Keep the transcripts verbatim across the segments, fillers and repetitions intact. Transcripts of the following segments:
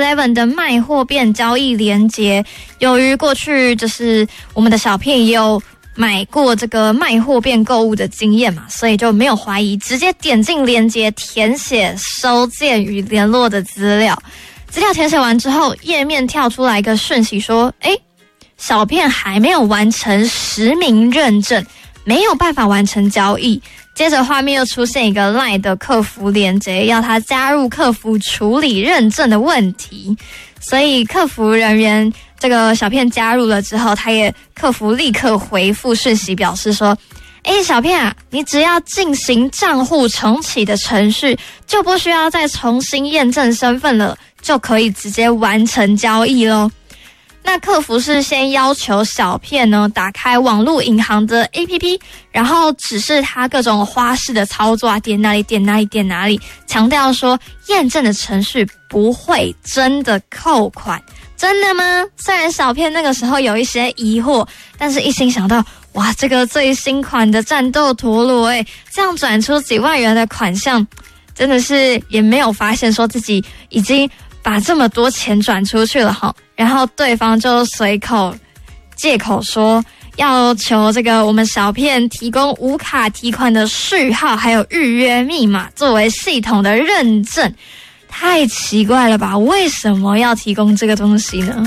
seven 的卖货变交易连结。由于过去就是我们的小片也有买过这个卖货变购物的经验嘛，所以就没有怀疑，直接点进连结填写收件与联络的资料。资料填写完之后，页面跳出来一个讯息说，诶，小片还没有完成实名认证，没有办法完成交易。接着画面又出现一个 LINE 的客服连结，要他加入客服处理认证的问题。所以客服人员这个小片加入了之后，他也客服立刻回复讯息表示说，诶，小片啊，你只要进行账户重启的程序，就不需要再重新验证身份了，就可以直接完成交易咯。那客服是先要求小片呢打开网络银行的 A P P， 然后指示他各种花式的操作啊，点哪里点哪里点哪里，强调说验证的程序不会真的扣款。真的吗？虽然小片那个时候有一些疑惑，但是一心想到，哇，这个最新款的战斗陀螺，诶，这样转出几万元的款项，真的是也没有发现说自己已经把这么多钱转出去了齁。然后对方就随口借口说要求这个我们小片提供无卡提款的序号还有预约密码作为系统的认证。太奇怪了吧，为什么要提供这个东西呢？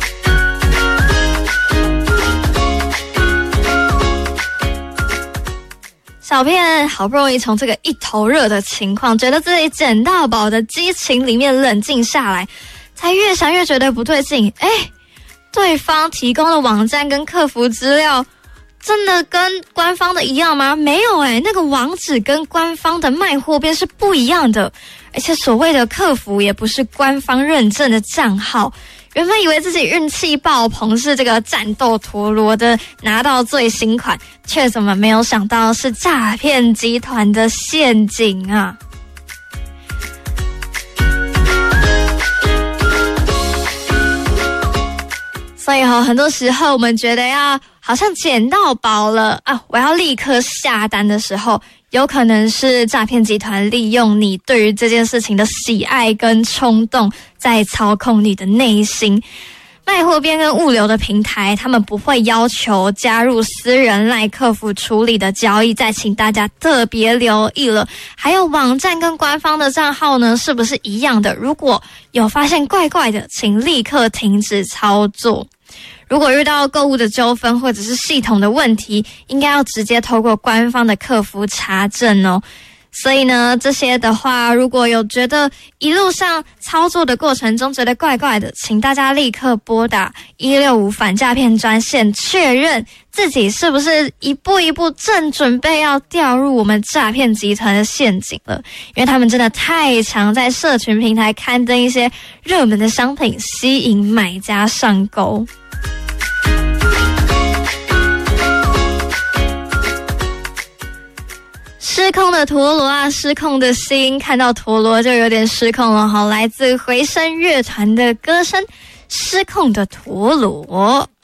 小片好不容易从这个一头热的情况，觉得自己捡到宝的激情里面冷静下来，才越想越觉得不对劲。诶，对方提供的网站跟客服资料真的跟官方的一样吗？没有诶，那个网址跟官方的卖货变是不一样的，而且所谓的客服也不是官方认证的账号。原本以为自己运气爆棚，是这个战斗陀螺的拿到最新款，却怎么没有想到是诈骗集团的陷阱啊！所以哦，很多时候我们觉得要好像捡到宝了啊，我要立刻下单的时候，有可能是诈骗集团利用你对于这件事情的喜爱跟冲动，在操控你的内心。卖货边跟物流的平台，他们不会要求加入私人LINE客服处理的交易，再请大家特别留意了。还有网站跟官方的账号呢，是不是一样的？如果有发现怪怪的，请立刻停止操作。如果遇到购物的纠纷或者是系统的问题，应该要直接透过官方的客服查证哦。所以呢，这些的话，如果有觉得一路上操作的过程中觉得怪怪的，请大家立刻拨打一六五反诈骗专线，确认自己是不是一步一步正准备要掉入我们诈骗集团的陷阱了。因为他们真的太常在社群平台刊登一些热门的商品，吸引买家上钩。失控的陀螺啊，失控的心，看到陀螺就有点失控了哈。来自回声乐团的歌声《失控的陀螺》。